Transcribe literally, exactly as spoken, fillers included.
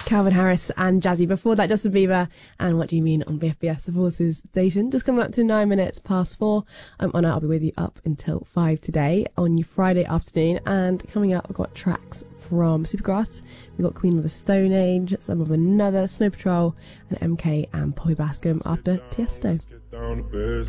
Calvin Harris and Jazzy. Before that, Justin Bieber and What Do You Mean on B F B S, the Forces station. Just coming up to nine minutes past four. I'm Anna. I'll be with you up until five today on your Friday afternoon. And coming up, I've got tracks from Supergrass. We've got Queen of the Stone Age, some of Another, Snow Patrol, and M K and Poppy Bascom after Tiesto.